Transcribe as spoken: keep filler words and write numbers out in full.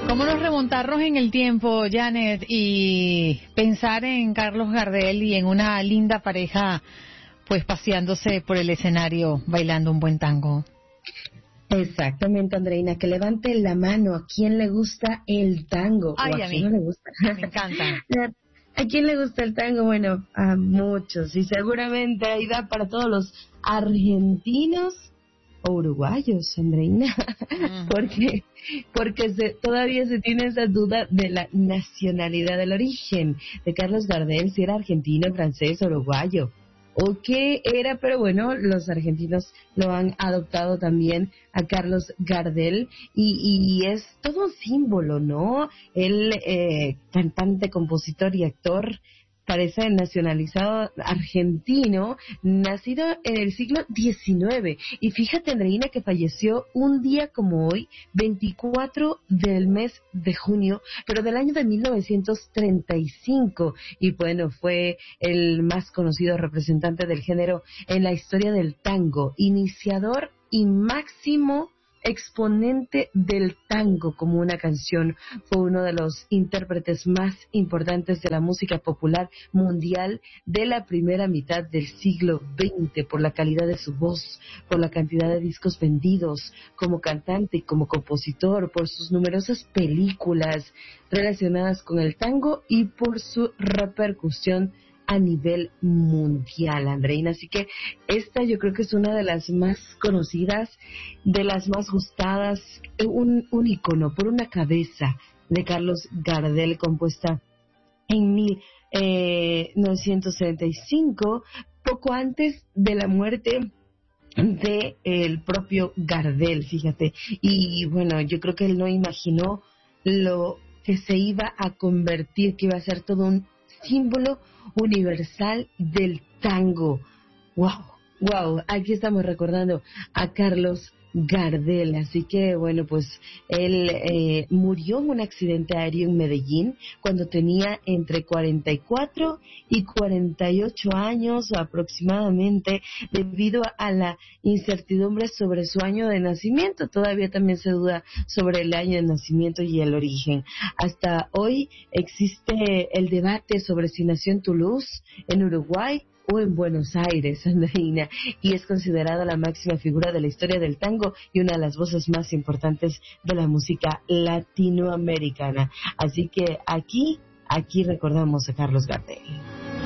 ¿Cómo nos remontarnos en el tiempo, Janet, y pensar en Carlos Gardel y en una linda pareja, pues paseándose por el escenario, bailando un buen tango? Exactamente, Andreina, que levante la mano a quien le gusta el tango. Ay, o a, a quien mí, no le gusta. me encanta. ¿A quién le gusta el tango? Bueno, a muchos, y seguramente ahí da para todos los argentinos o uruguayos, Andreina, Mm. porque porque se, todavía se tiene esa duda de la nacionalidad, del origen de Carlos Gardel, si era argentino, francés, uruguayo o qué era, pero bueno, los argentinos lo han adoptado también a Carlos Gardel y, y es todo un símbolo, ¿no? El eh, cantante, compositor y actor parece nacionalizado argentino, nacido en el siglo diecinueve. Y fíjate, Andreina, que falleció un día como hoy, veinticuatro del mes de junio, pero del año de mil novecientos treinta y cinco. Y bueno, fue el más conocido representante del género en la historia del tango, iniciador y máximo exponente del tango como una canción. Fue uno de los intérpretes más importantes de la música popular mundial de la primera mitad del siglo veinte, por la calidad de su voz, por la cantidad de discos vendidos como cantante y como compositor, por sus numerosas películas relacionadas con el tango y por su repercusión a nivel mundial, Andreina. Así que esta yo creo que es una de las más conocidas, de las más gustadas, un, un ícono por una cabeza de Carlos Gardel, compuesta en mil novecientos setenta y cinco, poco antes de la muerte de el propio Gardel, fíjate. Y bueno, yo creo que él no imaginó lo que se iba a convertir, que iba a ser todo un símbolo universal del tango. Wow, wow, aquí estamos recordando a Carlos Gardel. Así que bueno, pues él eh, murió en un accidente aéreo en Medellín cuando tenía entre cuarenta y cuatro y cuarenta y ocho años aproximadamente, debido a la incertidumbre sobre su año de nacimiento. Todavía también se duda sobre el año de nacimiento y el origen. Hasta hoy existe el debate sobre si nació en Toulouse, en Uruguay o en Buenos Aires, Andreina, y es considerada la máxima figura de la historia del tango y una de las voces más importantes de la música latinoamericana. Así que aquí, aquí recordamos a Carlos Gardel.